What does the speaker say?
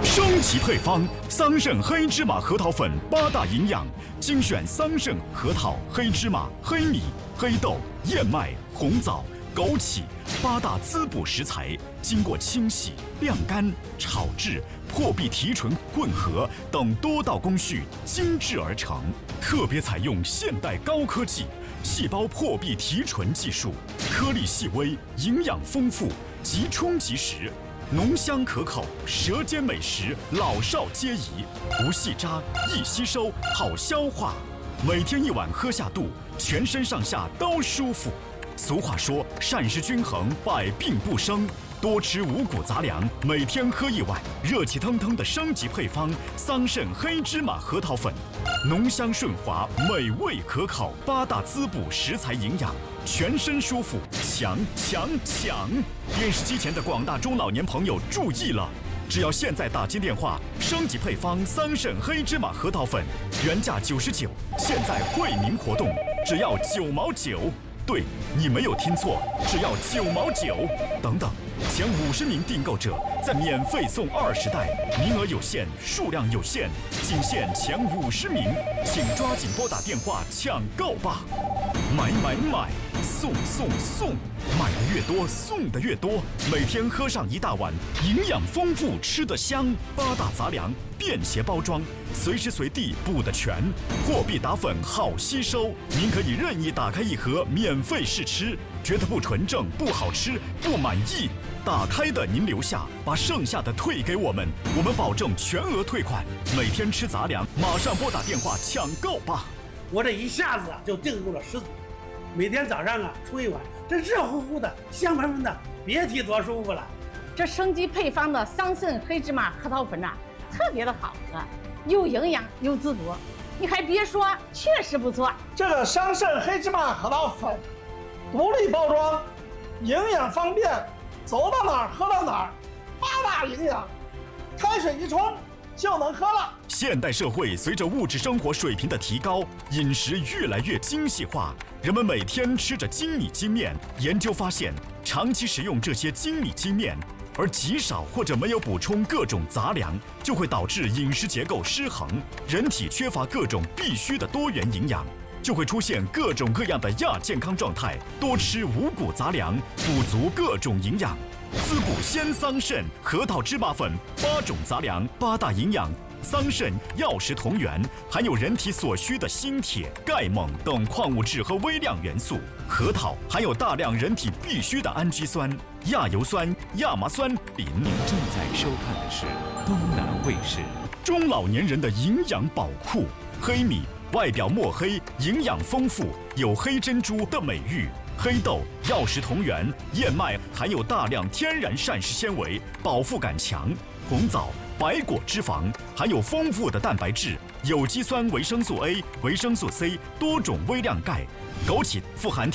升级配方：桑葚黑芝麻核桃粉8大营养，精选桑葚、核桃、黑芝麻、黑米、黑豆、燕麦、红枣、枸杞8大滋补食材，经过清洗、晾干、炒制、破壁提纯混合等多道工序精制而成，特别采用现代高科技细胞破壁提纯技术，颗粒细微，营养丰富，即冲即食，浓香可口，舌尖美食，老少皆宜，不细渣，易吸收，好消化。每天1碗喝下肚，全身上下都舒服。俗话说，膳食均衡，百病不生。多吃五谷杂粮，每天喝1碗，热气腾腾的升级配方桑葚黑芝麻核桃粉，浓香顺滑，美味可口，8大滋补食材营养，全身舒服，强！电视机前的广大中老年朋友注意了，只要现在打进电话，升级配方桑葚黑芝麻核桃粉，原价99，现在惠民活动，只要9毛9。对，你没有听错，只要9毛9。等等，前50名订购者再免费送20袋，名额有限，数量有限，仅限前50名，请抓紧拨打电话抢购吧！买，送，买的越多，送的越多，每天喝上1大碗，营养丰富，吃得香，8大杂粮，便携包装，随时随地补得全，破壁打粉好吸收，您可以任意打开1盒免费试吃，觉得不纯正、不好吃、不满意，打开的您留下，把剩下的退给我们，我们保证全额退款。每天吃杂粮，马上拨打电话抢购吧！ 我这一下子就订购了10组，每天早上出1碗，这热乎乎的、香喷喷的，别提多舒服了。 这升级配方的桑葚黑芝麻核桃粉特别的好喝，又营养又滋补。你还别说，确实不错。 这个桑葚黑芝麻核桃粉，独立包装，营养方便，走到哪儿喝到哪儿，8大营养，开水一冲就能喝了。 现代社会随着物质生活水平的提高，饮食越来越精细化，人们每天吃着精米精面。研究发现，长期食用这些精米精面，而极少或者没有补充各种杂粮，就会导致饮食结构失衡，人体缺乏各种必需的多元营养，就会出现各种各样的亚健康状态。多吃五谷杂粮，补足各种营养。滋补鲜桑葚、核桃芝麻粉8种杂粮，8大营养。桑葚药食同源，含有人体所需的锌、铁、钙、锰等矿物质和微量元素。核桃含有大量人体必需的氨基酸、亚油酸、亚麻酸。您正在收看的是东南卫视中老年人的营养宝库。黑米外表墨黑，营养丰富，有黑珍珠的美誉。黑豆药食同源，燕麦含有大量天然膳食纤维，饱腹感强。红枣白果脂肪含有丰富的蛋白质、有机酸、维生素 A、维生素 C、多种微量钙。枸杞富含